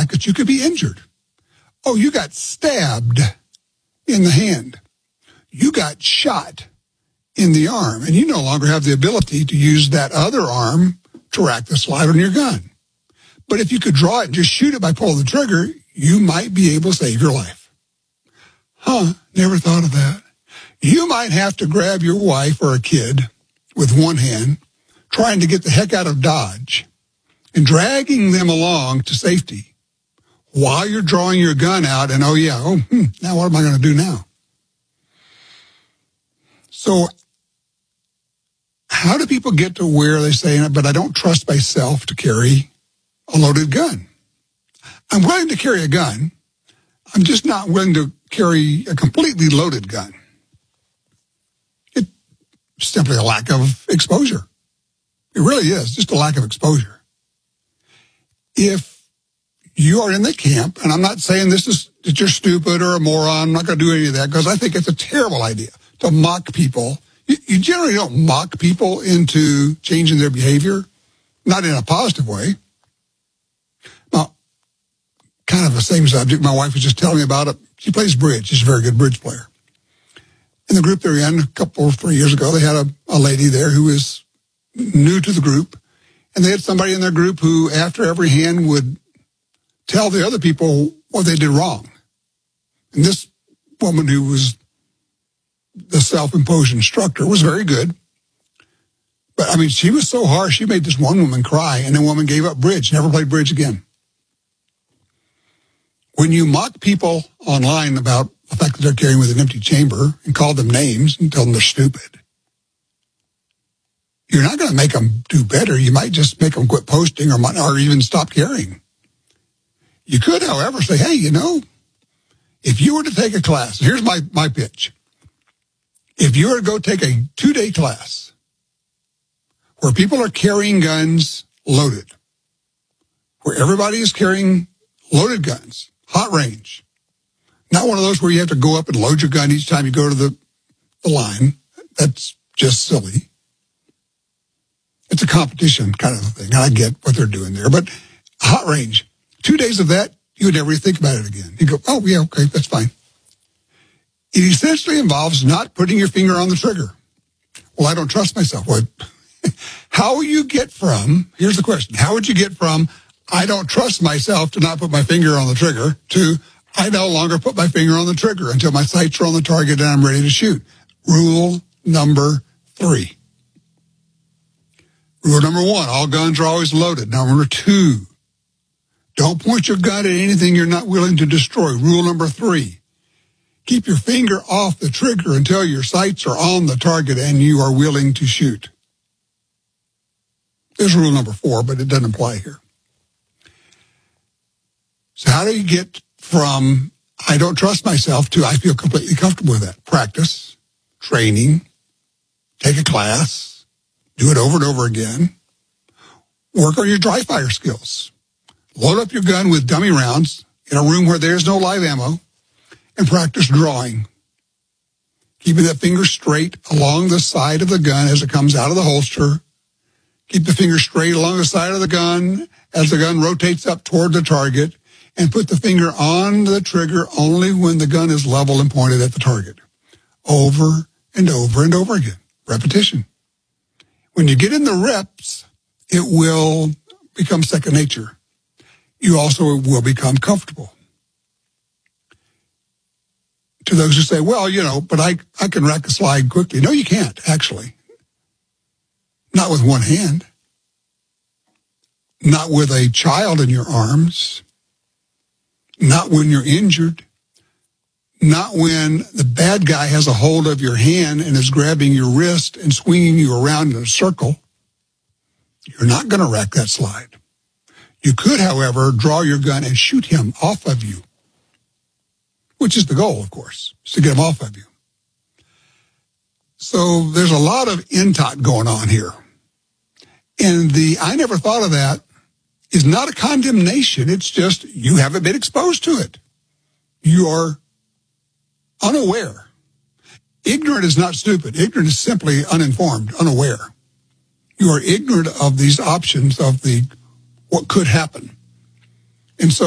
fact that you could be injured. Oh, you got stabbed in the hand. You got shot in the arm, and you no longer have the ability to use that other arm to rack the slide on your gun. But if you could draw it and just shoot it by pulling the trigger, you might be able to save your life. Never thought of that. You might have to grab your wife or a kid with one hand, trying to get the heck out of Dodge, and dragging them along to safety while you're drawing your gun out and, now what am I going to do now? So how do people get to where they say, but I don't trust myself to carry a loaded gun? I'm willing to carry a gun. I'm just not willing to carry a completely loaded gun. It's simply a lack of exposure. It really is just a lack of exposure. If you are in the camp, and I'm not saying that you're stupid or a moron, I'm not going to do any of that, because I think it's a terrible idea to mock people. You generally don't mock people into changing their behavior, not in a positive way. Now, kind of the same subject, my wife was just telling me about it. She plays bridge. She's a very good bridge player. In the group they're in, a couple or 3 years ago, they had a lady there who was new to the group, and they had somebody in their group who, after every hand, would tell the other people what they did wrong. And this woman, who was the self-imposed instructor, was very good. But, she was so harsh, she made this one woman cry, and the woman gave up bridge, never played bridge again. When you mock people online about the fact that they're carrying with an empty chamber and call them names and tell them they're stupid, you're not going to make them do better. You might just make them quit posting or even stop carrying. You could, however, say, hey, if you were to take a class, here's my pitch. If you were to go take a 2-day class where people are carrying guns loaded, where everybody is carrying loaded guns, hot range, not one of those where you have to go up and load your gun each time you go to the line. That's just silly. It's a competition kind of a thing. I get what they're doing there. But hot range, 2 days of that, you would never think about it again. You go, oh, yeah, okay, that's fine. It essentially involves not putting your finger on the trigger. Well, I don't trust myself. Well, how you get from, here's the question, how would you get from, I don't trust myself to not put my finger on the trigger, to I no longer put my finger on the trigger until my sights are on the target and I'm ready to shoot? Rule number 3. Rule number 1, all guns are always loaded. Number 2, don't point your gun at anything you're not willing to destroy. Rule number 3, keep your finger off the trigger until your sights are on the target and you are willing to shoot. There's rule number 4, but it doesn't apply here. So how do you get from I don't trust myself to I feel completely comfortable with that? Practice, training, take a class, do it over and over again. Work on your dry fire skills. Load up your gun with dummy rounds in a room where there's no live ammo, and practice drawing. Keeping that finger straight along the side of the gun as it comes out of the holster. Keep the finger straight along the side of the gun as the gun rotates up toward the target, and put the finger on the trigger only when the gun is level and pointed at the target. Over and over and over again. Repetition. When you get in the reps, it will become second nature. You also will become comfortable. To those who say, well, but I can rack a slide quickly. No, you can't, actually. Not with one hand. Not with a child in your arms. Not when you're injured. Not when the bad guy has a hold of your hand and is grabbing your wrist and swinging you around in a circle. You're not going to rack that slide. You could, however, draw your gun and shoot him off of you, which is the goal, of course, is to get him off of you. So there's a lot of intot going on here. And I never thought of that is not a condemnation. It's just you haven't been exposed to it. You are unaware. Ignorant is not stupid. Ignorant is simply uninformed, unaware. You are ignorant of these options of what could happen. And so